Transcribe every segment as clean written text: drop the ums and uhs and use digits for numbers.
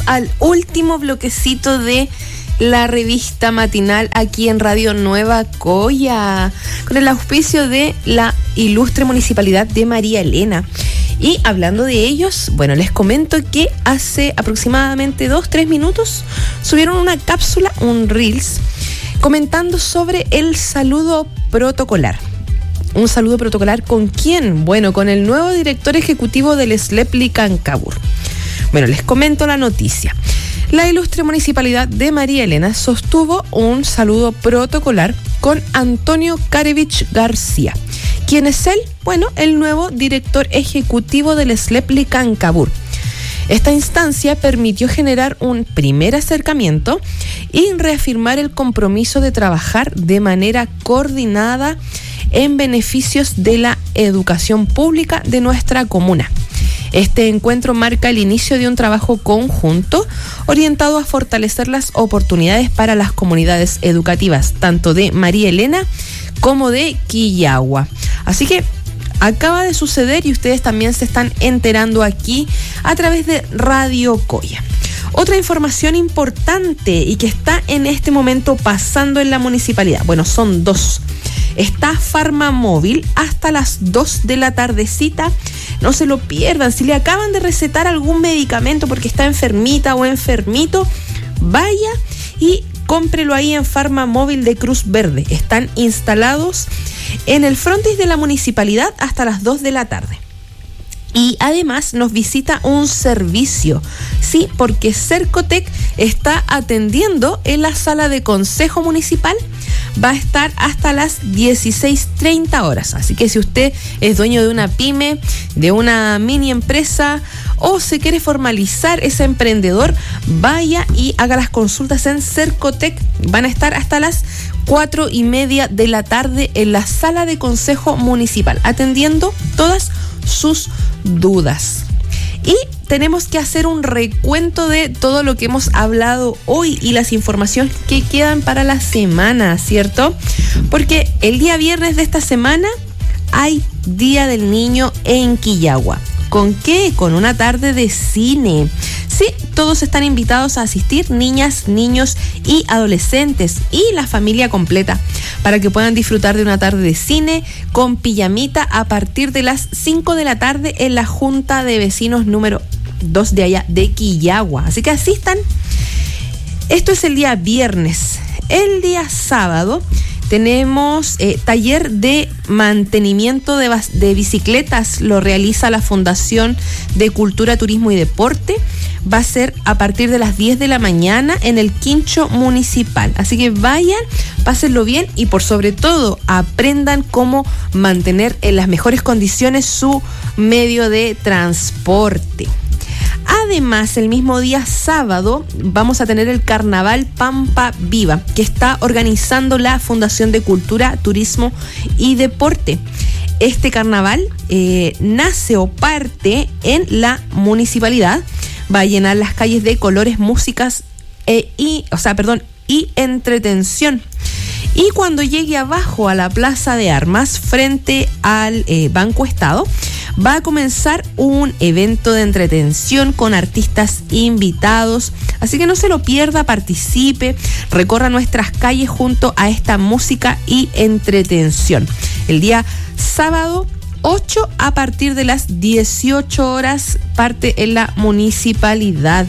al último bloquecito de la revista matinal aquí en Radio Nueva Coya, con el auspicio de la ilustre Municipalidad de María Elena. Y hablando de ellos, bueno, les comento que hace aproximadamente 2-3 minutos subieron una cápsula, un Reels, comentando sobre el saludo protocolar. ¿Un saludo protocolar con quién? Bueno, con el nuevo director ejecutivo del SLEP Licancabur. Bueno, les comento la noticia. La ilustre Municipalidad de María Elena sostuvo un saludo protocolar con Antonio Karevich García. ¿Quién es él? Bueno, el nuevo director ejecutivo del SLEP Licancabur. Esta instancia permitió generar un primer acercamiento y reafirmar el compromiso de trabajar de manera coordinada en beneficios de la educación pública de nuestra comuna. Este encuentro marca el inicio de un trabajo conjunto orientado a fortalecer las oportunidades para las comunidades educativas, tanto de María Elena como de Quillagua. Así que acaba de suceder y ustedes también se están enterando aquí a través de Radio Coya. Otra información importante y que está en este momento pasando en la municipalidad. Bueno, son dos. Está Farmamóvil hasta las 2 de la tardecita. No se lo pierdan. Si le acaban de recetar algún medicamento porque está enfermita o enfermito, vaya y cómprelo ahí en Farmamóvil de Cruz Verde. Están instalados en el frontis de la municipalidad hasta las 2 de la tarde. Y además nos visita un servicio, sí, porque Cercotec está atendiendo en la sala de consejo municipal. Va a estar hasta las 16:30 horas. Así que si usted es dueño de una pyme, de una mini empresa o se quiere formalizar ese emprendedor, vaya y haga las consultas en Cercotec. Van a estar hasta las 4:30 de la tarde en la sala de consejo municipal, atendiendo todas sus dudas. Y tenemos que hacer un recuento de todo lo que hemos hablado hoy y las informaciones que quedan para la semana, ¿cierto? Porque el día viernes de esta semana hay Día del Niño en Quillagua. ¿Con qué? Con una tarde de cine. Sí, todos están invitados a asistir, niñas, niños y adolescentes y la familia completa, para que puedan disfrutar de una tarde de cine con pijamita a partir de las 5 de la tarde en la Junta de Vecinos número 2 de allá de Quillagua. Así que asistan. Esto es el día viernes. El día sábado tenemos taller de mantenimiento de bicicletas, lo realiza la Fundación de Cultura, Turismo y Deporte. Va a ser a partir de las 10 de la mañana en el Quincho Municipal. Así que vayan, pásenlo bien y por sobre todo aprendan cómo mantener en las mejores condiciones su medio de transporte. Además, el mismo día sábado vamos a tener el Carnaval Pampa Viva, que está organizando la Fundación de Cultura, Turismo y Deporte. Este carnaval nace o parte en la municipalidad, va a llenar las calles de colores, músicas y entretención. Y cuando llegue abajo a la Plaza de Armas, frente al Banco Estado, va a comenzar un evento de entretención con artistas invitados. Así que no se lo pierda, participe, recorra nuestras calles junto a esta música y entretención. El día sábado 8 a partir de las 18 horas parte en la municipalidad.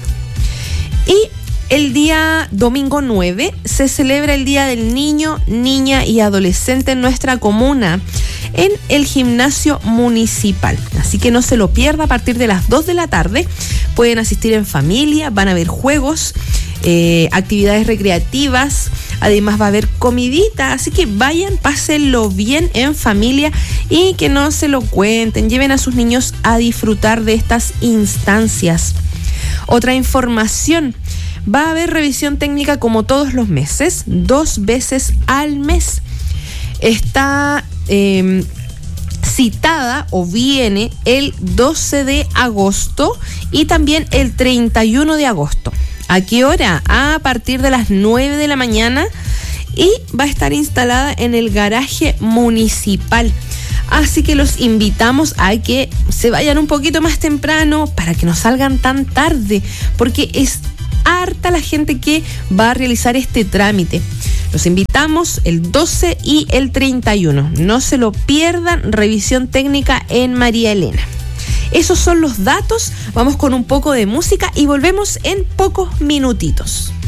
Y el día domingo 9 se celebra el Día del Niño, Niña y Adolescente en nuestra comuna en el gimnasio municipal. Así que no se lo pierda a partir de las 2 de la tarde. Pueden asistir en familia, van a haber juegos, actividades recreativas, además va a haber comidita, así que vayan, pásenlo bien en familia y que no se lo cuenten, lleven a sus niños a disfrutar de estas instancias. Otra información, va a haber revisión técnica como todos los meses, 2 veces al mes. Está citada o viene el 12 de agosto y también el 31 de agosto. ¿A qué hora? A partir de las 9 de la mañana y va a estar instalada en el garaje municipal. Así que los invitamos a que se vayan un poquito más temprano para que no salgan tan tarde, porque es harta la gente que va a realizar este trámite. Los invitamos el 12 y el 31. No se lo pierdan, revisión técnica en María Elena. Esos son los datos. Vamos con un poco de música y volvemos en pocos minutitos.